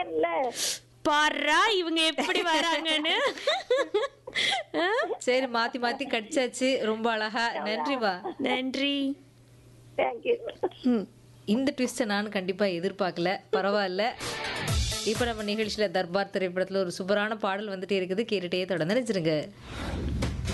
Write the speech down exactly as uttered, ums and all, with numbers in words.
கேட்டேன்ல. பாரா இவங்க எப்படி வராங்கன்னு. ஆ, சரி, மாத்தி மாத்தி கடிச்சாச்சு. ரொம்ப அழகா. நன்றிவா. நன்றி. தேங்க்யூ. ம். இந்த ட்விஸ்ட்டை நான் கண்டிப்பா எதிர்பார்க்கல. பரவாயில்ல. இப்போ நம்ம நிகழ்ச்சியில தர்பார் திரைப்படத்துல ஒரு சூப்பரான பாடல் வந்துட்டே இருக்குது. கேட்டுட்டே தொடர்ந்து நினைச்சிருங்க.